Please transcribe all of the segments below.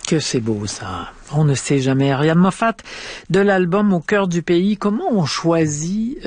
Que c'est beau, ça. On ne sait jamais. Ariane Moffat, de l'album Au cœur du pays, comment on choisit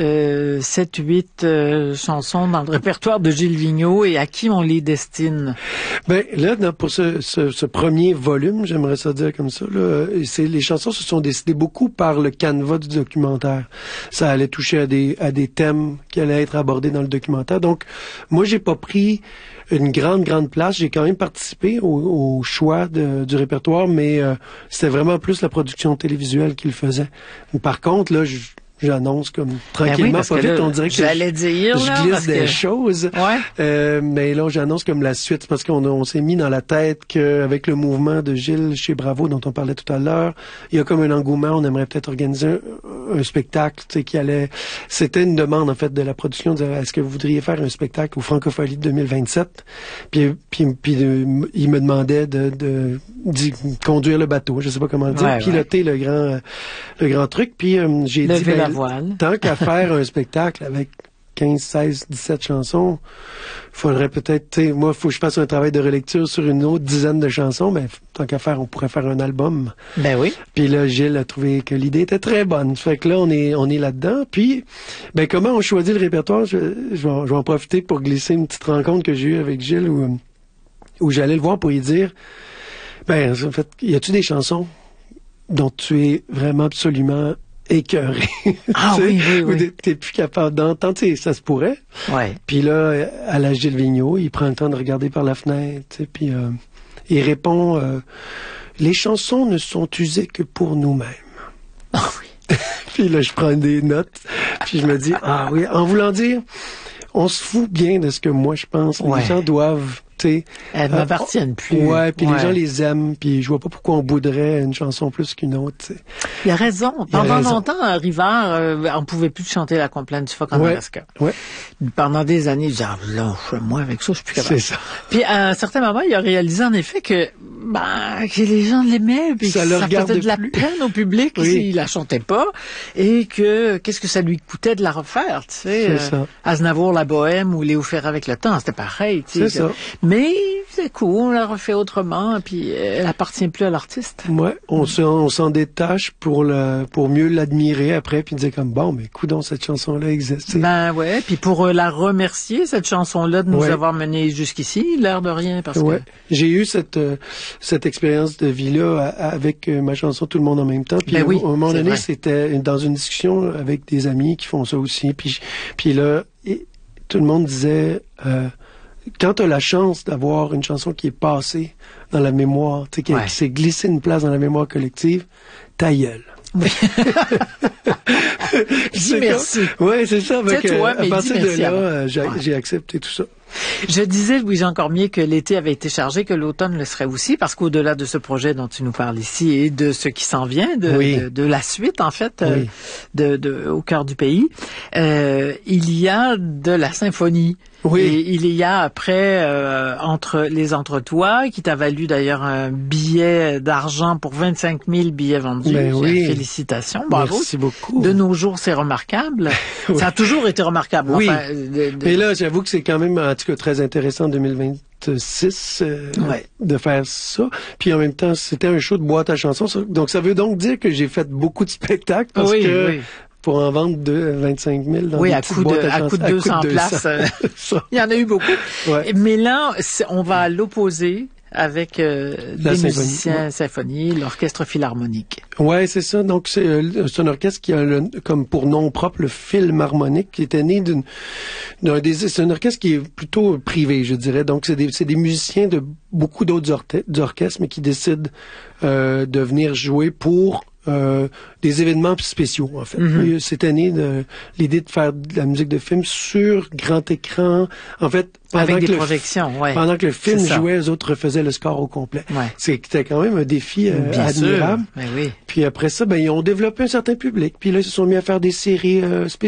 7-8 chansons dans le répertoire de Gilles Vigneault et à qui on les destine? Ben là, pour ce premier volume, j'aimerais ça dire comme ça, là, les chansons se sont décidées beaucoup par le canevas du documentaire. Ça allait toucher à des thèmes qui allaient être abordés dans le documentaire. Donc, moi, j'ai pas pris une grande place. J'ai quand même participé au choix du répertoire, mais c'était vraiment plus la production télévisuelle qui le faisait. Par contre, là, j'annonce comme tranquillement, pas vite, on dirait que je glisse des choses. Ouais. Mais là, j'annonce comme la suite parce qu'on s'est mis dans la tête qu'avec le mouvement de Gilles chez Bravo dont on parlait tout à l'heure, il y a comme un engouement. On aimerait peut-être organiser un spectacle, tu sais, qui allait. C'était une demande en fait de la production. De dire, est-ce que vous voudriez faire un spectacle au Francophonie de 2027 Puis il me demandait de conduire le bateau. Je sais pas comment le dire, piloter le grand truc. Puis j'ai dit. Tant qu'à faire un spectacle avec 15, 16, 17 chansons, faudrait peut-être, tu sais, moi, faut que je fasse un travail de relecture sur une autre dizaine de chansons, mais tant qu'à faire, on pourrait faire un album. Ben oui. Puis là, Gilles a trouvé que l'idée était très bonne. Fait que là, on est là-dedans. Puis, ben, comment on choisit le répertoire? Je vais en profiter pour glisser une petite rencontre que j'ai eue avec Gilles où j'allais le voir pour lui dire, ben, en fait, y a-tu des chansons dont tu es vraiment absolument écœuré. Ah oui. Ou t'es plus capable d'entendre, tu sais, ça se pourrait. Ouais. Puis là, à la Gilles Vigneault, il prend le temps de regarder par la fenêtre, tu sais, puis il répond les chansons ne sont usées que pour nous-mêmes. Ah oui. Puis là, je prends des notes, puis je me dis, ah oui, en voulant dire, on se fout bien de ce que moi je pense. Les gens doivent, tu sais... Elles m'appartiennent plus. Ouais, puis les gens les aiment, puis je vois pas pourquoi on bouderait une chanson plus qu'une autre, tu sais. Il a raison. Pendant longtemps, à Rivard, on pouvait plus chanter la complainte du phoque en Alaska. Ouais. Pendant des années, je disais, moi, avec ça, je suis plus capable. C'est ça. Puis, à un certain moment, il a réalisé, en effet, que les gens l'aimaient, puis ça faisait de la peine au public s'il la chantait pas, et que, qu'est-ce que ça lui coûtait de la refaire, tu sais. Aznavour, La Bohème, ou Léo Ferré avec le temps, c'était pareil, tu sais. C'est ça. Mais, c'est cool, on la refait autrement, puis elle appartient plus à l'artiste. Ouais, on s'en détache pour mieux l'admirer après, puis dire comme, bon, mais coudonc, cette chanson-là existe. Ben ouais, puis pour la remercier, cette chanson-là, de nous avoir menés jusqu'ici, l'air de rien, parce que... J'ai eu cette expérience de vie-là avec ma chanson Tout le monde en même temps, puis à un moment donné, c'était dans une discussion avec des amis qui font ça aussi, puis là, tout le monde disait... quand tu as la chance d'avoir une chanson qui est passée dans la mémoire, tu sais, qui s'est glissée une place dans la mémoire collective, ta gueule. Oui. Merci. Oui, c'est ça. C'est toi, mais à partir de là, j'ai accepté tout ça. Je disais, Louis-Jean Cormier, que l'été avait été chargé, que l'automne le serait aussi, parce qu'au-delà de ce projet dont tu nous parles ici et de ce qui s'en vient, de la suite, en fait, Au cœur du pays, il y a de la symphonie. Oui. Et il y a après les Entretois, qui t'a valu d'ailleurs un billet d'argent pour 25 000 billets vendus. Félicitations, bravo. Merci beaucoup. De nos jours, c'est remarquable. Ça a toujours été remarquable. Oui. Enfin, mais là, j'avoue que c'est quand même, en tout cas, très intéressant en 2026 de faire ça. Puis en même temps, c'était un show de boîte à chansons. Donc ça veut donc dire que j'ai fait beaucoup de spectacles parce que pour en vendre 25 000 dans des petites boîtes à chansons. À coup de 200 places. Il y en a eu beaucoup. Ouais. Mais là, on va à l'opposé avec des musiciens symphonie, l'orchestre philharmonique. Ouais, c'est ça. Donc c'est un orchestre qui a comme pour nom propre le Philharmonique, qui était né c'est un orchestre qui est plutôt privé, je dirais. Donc c'est des musiciens de beaucoup d'autres orchestres, mais qui décident de venir jouer pour des événements spéciaux, en fait. Cette année, l'idée de faire de la musique de film sur grand écran, en fait, avec des projections, pendant que le film jouait, les autres refaisaient le score au complet. C'était quand même un défi admirable. Bien sûr. Puis après ça, ils ont développé un certain public. Puis là, ils se sont mis à faire des séries spéciales.